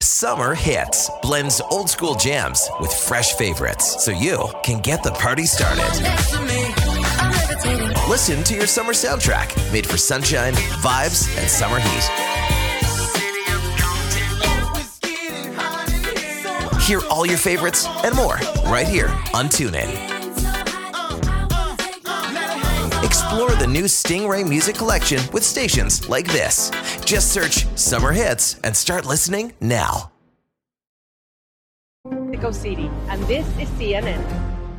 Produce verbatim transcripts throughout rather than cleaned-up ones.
Summer Hits blends old school jams with fresh favorites so you can get the party started. Listen to your summer soundtrack made for sunshine, vibes, and summer heat. Hear all your favorites and more right here on TuneIn. Explore the new Stingray Music Collection with stations like this. Just search Summer Hits and start listening now. Mexico City, and this is C N N.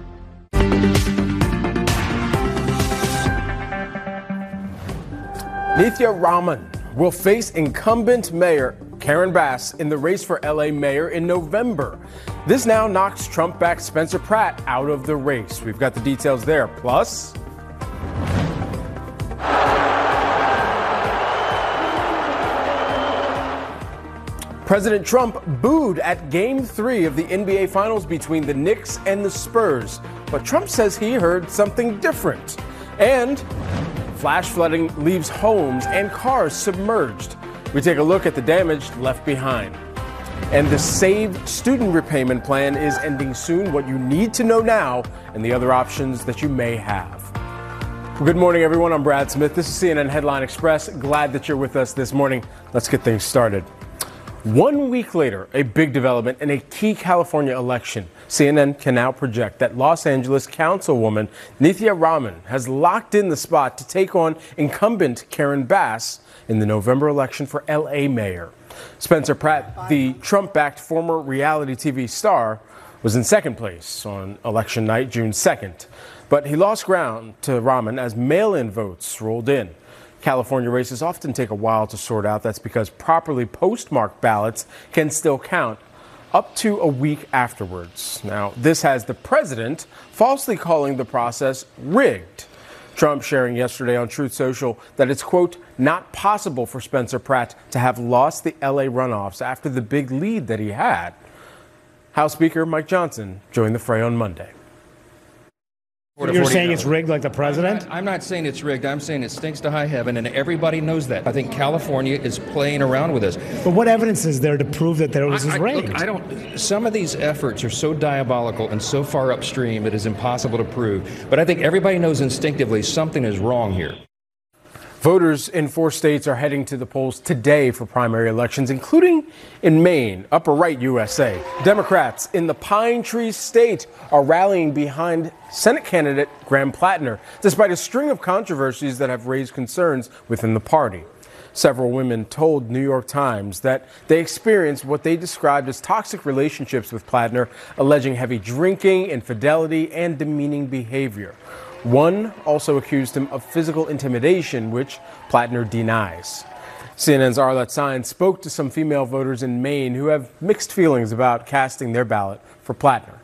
Nithya Raman will face incumbent mayor Karen Bass in the race for L A mayor in November. This now knocks Trump-backed Spencer Pratt out of the race. We've got the details there. Plus, President Trump booed at Game three of the N B A Finals between the Knicks and the Spurs. But Trump says he heard something different. And flash flooding leaves homes and cars submerged. We take a look at the damage left behind. And the SAVE student repayment plan is ending soon. What you need to know now and the other options that you may have. Well, good morning, everyone. I'm Brad Smith. This is C N N Headline Express. Glad that you're with us this morning. Let's get things started. One week later, a big development in a key California election. C N N can now project that Los Angeles Councilwoman Nithya Raman has locked in the spot to take on incumbent Karen Bass in the November election for L A mayor. Spencer Pratt, the Trump-backed former reality T V star, was in second place on election night, June second. But he lost ground to Raman as mail-in votes rolled in. California races often take a while to sort out. That's because properly postmarked ballots can still count up to a week afterwards. Now, this has the president falsely calling the process rigged. Trump sharing yesterday on Truth Social that it's, quote, not possible for Spencer Pratt to have lost the L A runoffs after the big lead that he had. House Speaker Mike Johnson joined the fray on Monday. You're saying it's rigged like the president? I'm not, I'm not saying it's rigged. I'm saying it stinks to high heaven, and everybody knows that. I think California is playing around with this. But what evidence is there to prove that there was I, I, rigged? Look, I don't. Some of these efforts are so diabolical and so far upstream it is impossible to prove. But I think everybody knows instinctively something is wrong here. Voters in four states are heading to the polls today for primary elections, including in Maine, upper right U S A. Democrats in the Pine Tree State are rallying behind Senate candidate Graham Plattner, despite a string of controversies that have raised concerns within the party. Several women told New York Times that they experienced what they described as toxic relationships with Plattner, alleging heavy drinking, infidelity, and demeaning behavior. One also accused him of physical intimidation, which Plattner denies. C N N's Arlette Saenz spoke to some female voters in Maine who have mixed feelings about casting their ballot for Plattner.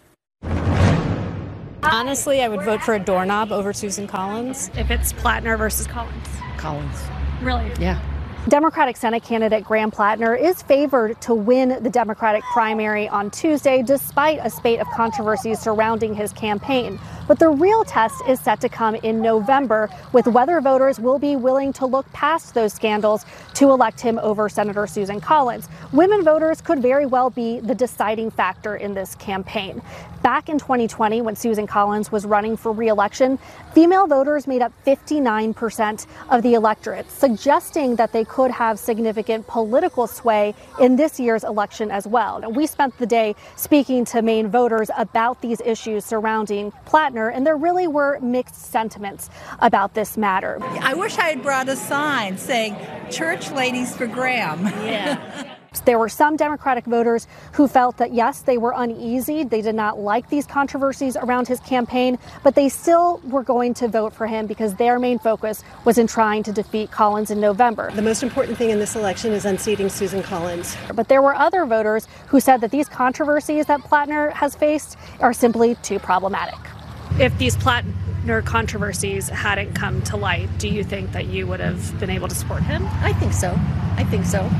Honestly, I would vote for a doorknob over Susan Collins. If it's Plattner versus Collins. Collins. Really? Yeah. Democratic Senate candidate Graham Plattner is favored to win the Democratic primary on Tuesday, despite a spate of controversies surrounding his campaign. But the real test is set to come in November, with whether voters will be willing to look past those scandals to elect him over Senator Susan Collins. Women voters could very well be the deciding factor in this campaign. Back in twenty twenty, when Susan Collins was running for re-election, female voters made up fifty-nine percent of the electorate, suggesting that they could have significant political sway in this year's election as well. Now, we spent the day speaking to Maine voters about these issues surrounding Plattner, and there really were mixed sentiments about this matter. I wish I had brought a sign saying, "Church Ladies for Graham." Yeah. There were some Democratic voters who felt that, yes, they were uneasy. They did not like these controversies around his campaign, but they still were going to vote for him because their main focus was in trying to defeat Collins in November. The most important thing in this election is unseating Susan Collins. But there were other voters who said that these controversies that Plattner has faced are simply too problematic. If these Plattner controversies hadn't come to light, do you think that you would have been able to support him? I think so. I think so.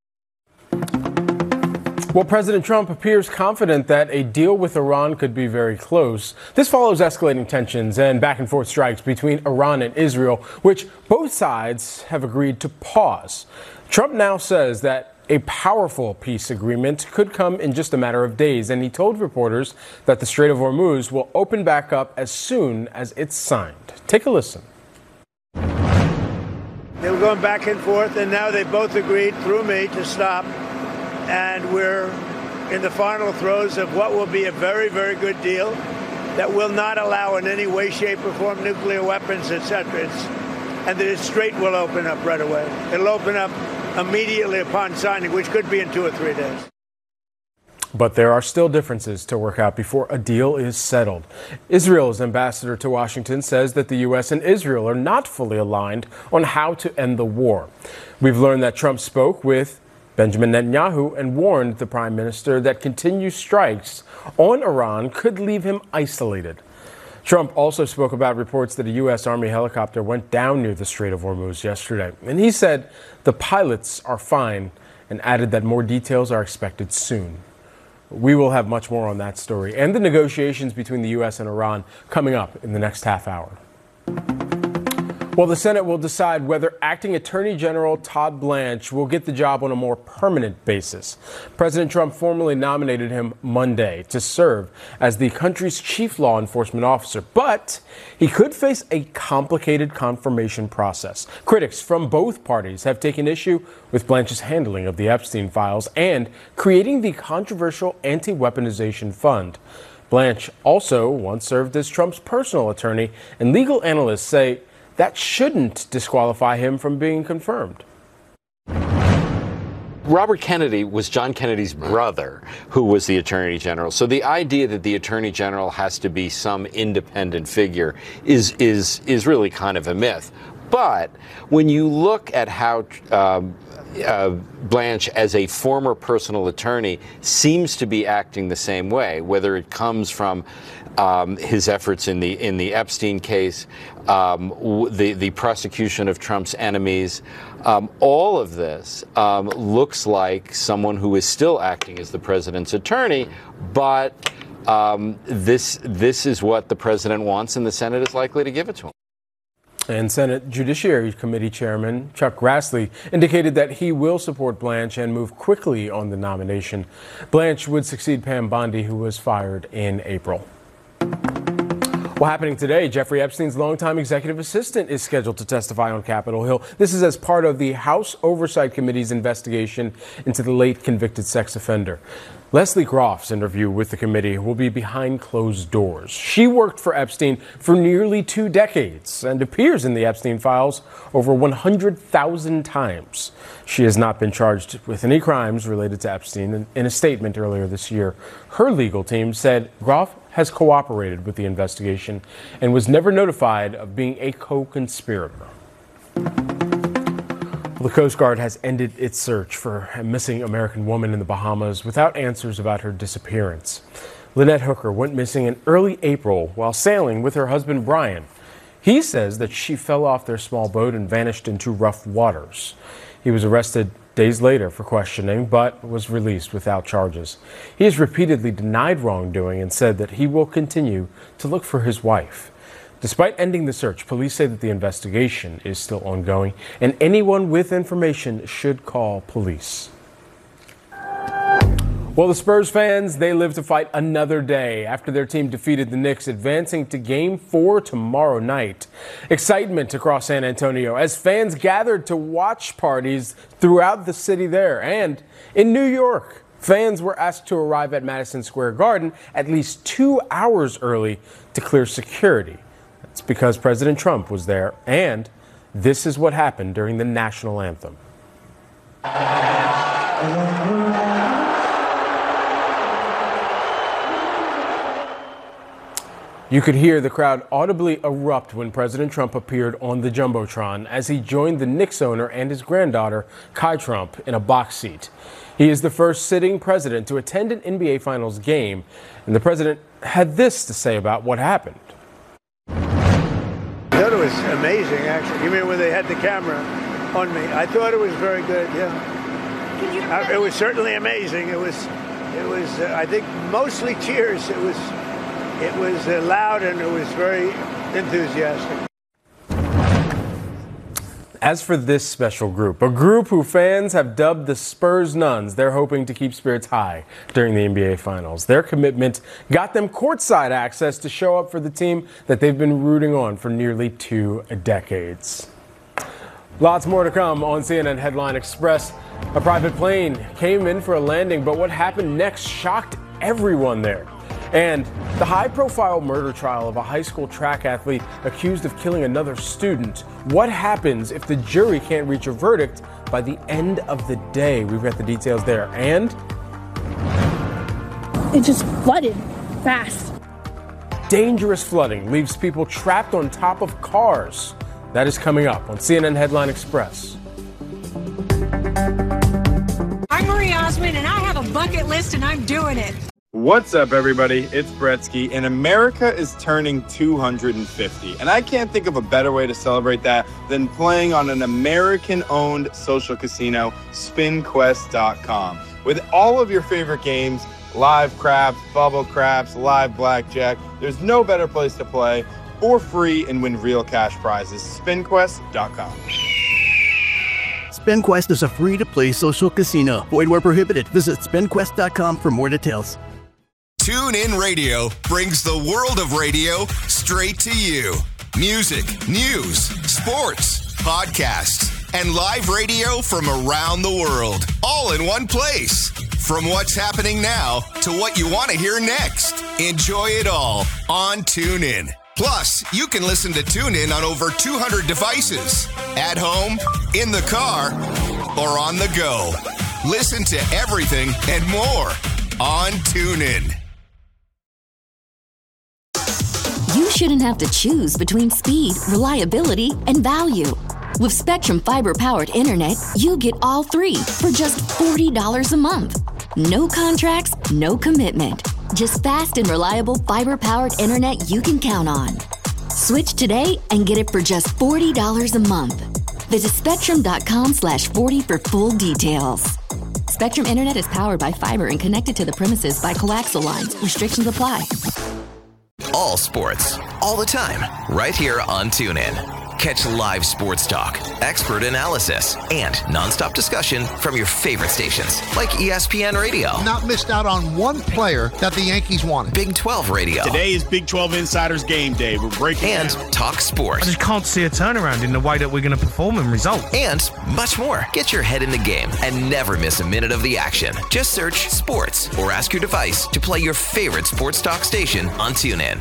Well, President Trump appears confident that a deal with Iran could be very close. This follows escalating tensions and back and forth strikes between Iran and Israel, which both sides have agreed to pause. Trump now says that a powerful peace agreement could come in just a matter of days, and he told reporters that the Strait of Hormuz will open back up as soon as it's signed. Take a listen. They were going back and forth, and now they both agreed through me to stop, and we're in the final throes of what will be a very, very good deal that will not allow in any way, shape, or form nuclear weapons, et cetera. It's, and the strait will open up right away. It'll open up immediately upon signing, which could be in two or three days. But there are still differences to work out before a deal is settled. Israel's ambassador to Washington says that the U S and Israel are not fully aligned on how to end the war. We've learned that Trump spoke with Benjamin Netanyahu and warned the prime minister that continued strikes on Iran could leave him isolated. Trump also spoke about reports that a U S Army helicopter went down near the Strait of Hormuz yesterday. And he said the pilots are fine and added that more details are expected soon. We will have much more on that story and the negotiations between the U S and Iran coming up in the next half hour. Well, the Senate will decide whether acting Attorney General Todd Blanche will get the job on a more permanent basis. President Trump formally nominated him Monday to serve as the country's chief law enforcement officer, but he could face a complicated confirmation process. Critics from both parties have taken issue with Blanche's handling of the Epstein files and creating the controversial anti-weaponization fund. Blanche also once served as Trump's personal attorney, and legal analysts say that shouldn't disqualify him from being confirmed. Robert Kennedy was John Kennedy's brother, who was the Attorney General. So the idea that the Attorney General has to be some independent figure is is is really kind of a myth. But when you look at how um, uh, Blanche, as a former personal attorney, seems to be acting the same way, whether it comes from Um, his efforts in the in the Epstein case, um, w- the the prosecution of Trump's enemies, um, all of this um, looks like someone who is still acting as the president's attorney, but um, this this is what the president wants, and the Senate is likely to give it to him. And Senate Judiciary Committee Chairman Chuck Grassley indicated that he will support Blanche and move quickly on the nomination. Blanche would succeed Pam Bondi, who was fired in April. Well, happening today, Jeffrey Epstein's longtime executive assistant is scheduled to testify on Capitol Hill. This is as part of the House Oversight Committee's investigation into the late convicted sex offender. Leslie Groff's interview with the committee will be behind closed doors. She worked for Epstein for nearly two decades and appears in the Epstein files over one hundred thousand times. She has not been charged with any crimes related to Epstein. In a statement earlier this year, her legal team said Groff has cooperated with the investigation and was never notified of being a co-conspirator. The Coast Guard has ended its search for a missing American woman in the Bahamas without answers about her disappearance. Lynette Hooker went missing in early April while sailing with her husband Brian. He says that she fell off their small boat and vanished into rough waters. He was arrested days later for questioning, but was released without charges. He has repeatedly denied wrongdoing and said that he will continue to look for his wife. Despite ending the search, police say that the investigation is still ongoing, and anyone with information should call police. Well, the Spurs fans, they live to fight another day after their team defeated the Knicks, advancing to Game four tomorrow night. Excitement across San Antonio as fans gathered to watch parties throughout the city there. And in New York, fans were asked to arrive at Madison Square Garden at least two hours early to clear security. That's because President Trump was there, and this is what happened during the national anthem. You could hear the crowd audibly erupt when President Trump appeared on the Jumbotron as he joined the Knicks owner and his granddaughter, Kai Trump, in a box seat. He is the first sitting president to attend an N B A Finals game, and the president had this to say about what happened. I thought it was amazing, actually. You mean when they had the camera on me? I thought it was very good, yeah. I, it was certainly amazing. It was, it was. Uh, I think mostly cheers. It was. It was uh, loud and it was very enthusiastic. As for this special group, a group who fans have dubbed the Spurs Nuns, they're hoping to keep spirits high during the N B A Finals. Their commitment got them courtside access to show up for the team that they've been rooting on for nearly two decades. Lots more to come on C N N Headline Express. A private plane came in for a landing, but what happened next shocked everyone there. And the high-profile murder trial of a high school track athlete accused of killing another student. What happens if the jury can't reach a verdict by the end of the day? We've got the details there. And it just flooded fast. Dangerous flooding leaves people trapped on top of cars. That is coming up on C N N Headline Express. I'm Marie Osmond, and I have a bucket list, and I'm doing it. What's up, everybody? It's Bretsky, and America is turning two hundred fifty. And I can't think of a better way to celebrate that than playing on an American-owned social casino, spin quest dot com. With all of your favorite games, live craps, bubble craps, live blackjack, there's no better place to play for free and win real cash prizes. spin quest dot com. SpinQuest is a free-to-play social casino. Void where prohibited. Visit spin quest dot com for more details. TuneIn Radio brings the world of radio straight to you. Music, news, sports, podcasts, and live radio from around the world, all in one place. From what's happening now to what you want to hear next. Enjoy it all on TuneIn. Plus, you can listen to TuneIn on over two hundred devices. At home, in the car, or on the go. Listen to everything and more on TuneIn. You shouldn't have to choose between speed, reliability, and value. With Spectrum Fiber-powered internet, you get all three for just forty dollars a month. No contracts, no commitment. Just fast and reliable fiber-powered internet you can count on. Switch today and get it for just forty dollars a month. Visit spectrum.com slash 40 for full details. Spectrum Internet is powered by fiber and connected to the premises by coaxial lines. Restrictions apply. All sports, all the time, right here on TuneIn. Catch live sports talk, expert analysis, and nonstop discussion from your favorite stations, like E S P N Radio. Not missed out on one player that the Yankees wanted. Big twelve Radio. Today is Big twelve Insiders Game Day. We're breaking And down. Talk Sports. I just can't see a turnaround in the way that we're going to perform and result. And much more. Get your head in the game and never miss a minute of the action. Just search Sports or ask your device to play your favorite sports talk station on TuneIn.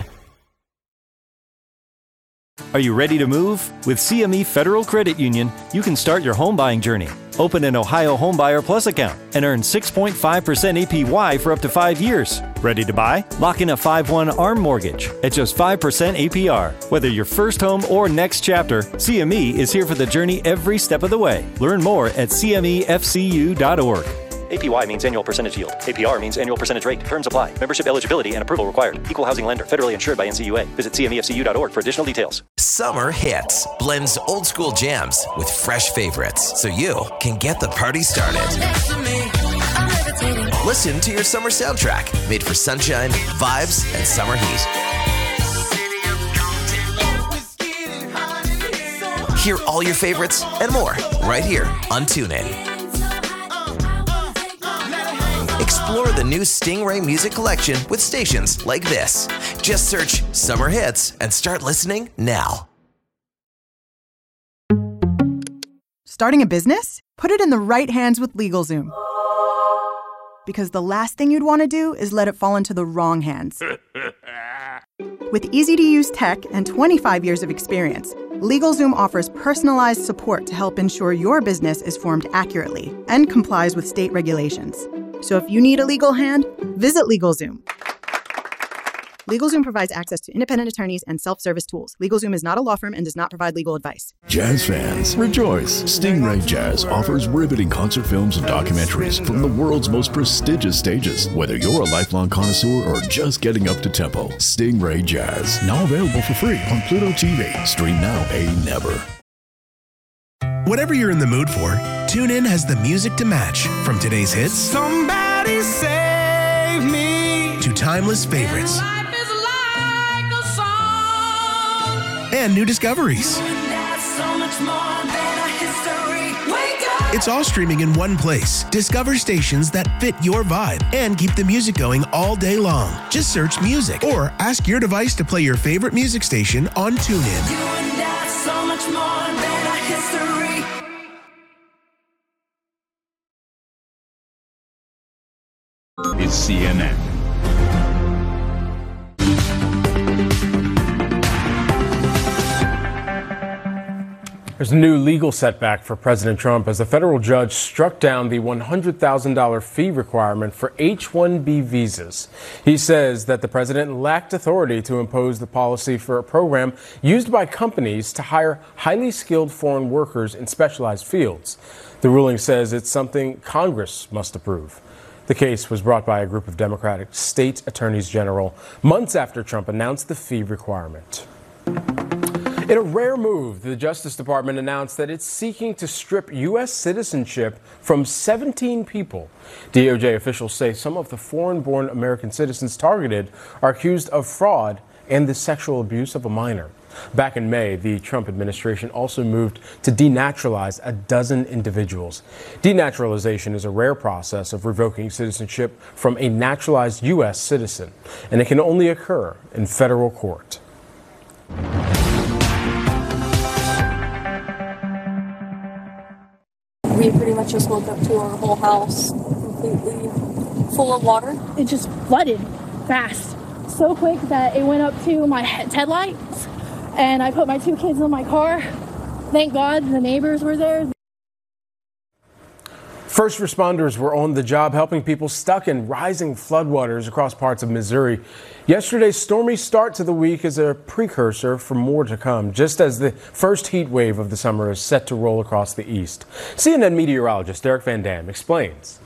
Are you ready to move? With C M E Federal Credit Union, you can start your home buying journey. Open an Ohio Homebuyer Plus account and earn six point five percent A P Y for up to five years. Ready to buy? Lock in a five one ARM mortgage at just five percent A P R. Whether your first home or next chapter, C M E is here for the journey every step of the way. Learn more at C M E F C U dot org. A P Y means annual percentage yield. A P R means annual percentage rate. Terms apply. Membership eligibility and approval required. Equal housing lender. Federally insured by N C U A. Visit C M E F C U dot org for additional details. Summer Hits blends old school jams with fresh favorites so you can get the party started. Listen to your summer soundtrack made for sunshine, vibes, and summer heat. Hear all your favorites and more right here on TuneIn. Explore the new Stingray music collection with stations like this. Just search Summer Hits and start listening now. Starting a business? Put it in the right hands with LegalZoom. Because the last thing you'd want to do is let it fall into the wrong hands. With easy-to-use tech and twenty-five years of experience, LegalZoom offers personalized support to help ensure your business is formed accurately and complies with state regulations. So if you need a legal hand, visit LegalZoom. LegalZoom provides access to independent attorneys and self-service tools. LegalZoom is not a law firm and does not provide legal advice. Jazz fans, rejoice! Stingray Jazz offers riveting concert films and documentaries from the world's most prestigious stages. Whether you're a lifelong connoisseur or just getting up to tempo, Stingray Jazz, now available for free on Pluto T V. Stream now, pay never. Whatever you're in the mood for, TuneIn has the music to match. From today's hits, Somebody save me, to timeless favorites and new discoveries. so much more than I It's all streaming in one place. Discover stations that fit your vibe and keep the music going all day long. Just search music or ask your device to play your favorite music station on TuneIn. You and I, so much more than our history. It's C N N. There's a new legal setback for President Trump as a federal judge struck down the one hundred thousand dollars fee requirement for H one B visas. He says that the president lacked authority to impose the policy for a program used by companies to hire highly skilled foreign workers in specialized fields. The ruling says it's something Congress must approve. The case was brought by a group of Democratic state attorneys general months after Trump announced the fee requirement. In a rare move, the Justice Department announced that it's seeking to strip U S citizenship from seventeen people. D O J officials say some of the foreign-born American citizens targeted are accused of fraud and the sexual abuse of a minor. Back in May, the Trump administration also moved to denaturalize a dozen individuals. Denaturalization is a rare process of revoking citizenship from a naturalized U S citizen, and it can only occur in federal court. We pretty much just woke up to our whole house completely full of water. It just flooded fast, so quick that it went up to my headlights, and I put my two kids in my car. Thank God the neighbors were there. First responders were on the job helping people stuck in rising floodwaters across parts of Missouri. Yesterday's stormy start to the week is a precursor for more to come, just as the first heat wave of the summer is set to roll across the east. C N N meteorologist Derek Van Dam explains.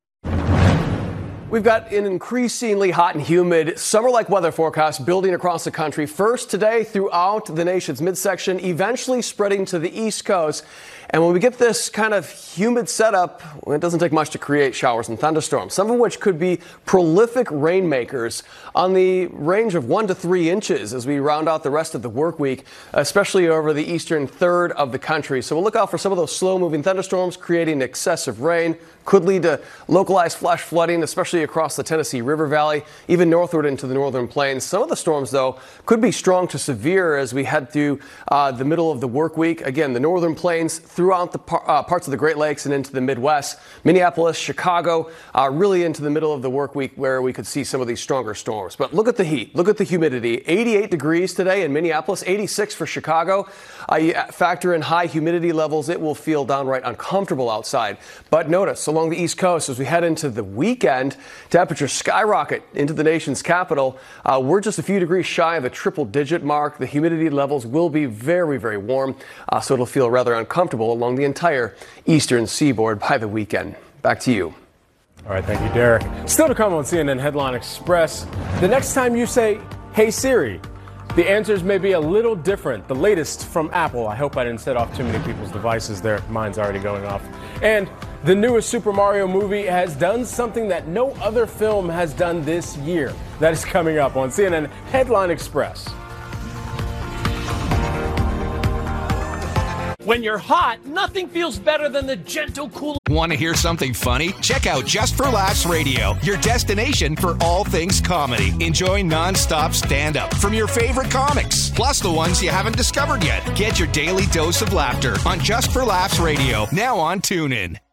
We've got an increasingly hot and humid summer-like weather forecast building across the country. First today throughout the nation's midsection, eventually spreading to the East Coast. And when we get this kind of humid setup, well, it doesn't take much to create showers and thunderstorms, some of which could be prolific rainmakers on the range of one to three inches as we round out the rest of the work week, especially over the eastern third of the country. So we'll look out for some of those slow-moving thunderstorms creating excessive rain. Could lead to localized flash flooding, especially across the Tennessee River Valley, even northward into the northern plains. Some of the storms, though, could be strong to severe as we head through uh, the middle of the work week. Again, the northern plains throughout the par- uh, parts of the Great Lakes and into the Midwest, Minneapolis, Chicago, uh, really into the middle of the work week where we could see some of these stronger storms. But look at the heat. Look at the humidity. eighty-eight degrees today in Minneapolis, eighty-six for Chicago. Uh, you factor in high humidity levels, it will feel downright uncomfortable outside. But notice, along the East Coast, as we head into the weekend, temperatures skyrocket into the nation's capital. Uh, we're just a few degrees shy of the triple-digit mark. The humidity levels will be very, very warm, uh, so it'll feel rather uncomfortable along the entire eastern seaboard by the weekend. Back to you. All right, thank you, Derek. Still to come on C N N Headline Express. The next time you say, "Hey Siri," the answers may be a little different. The latest from Apple. I hope I didn't set off too many people's devices there. Mine's already going off. And the newest Super Mario movie has done something that no other film has done this year. That is coming up on C N N Headline Express. When you're hot, nothing feels better than the gentle, cool. Want to hear something funny? Check out Just for Laughs Radio, your destination for all things comedy. Enjoy nonstop stand-up from your favorite comics, plus the ones you haven't discovered yet. Get your daily dose of laughter on Just for Laughs Radio, now on TuneIn.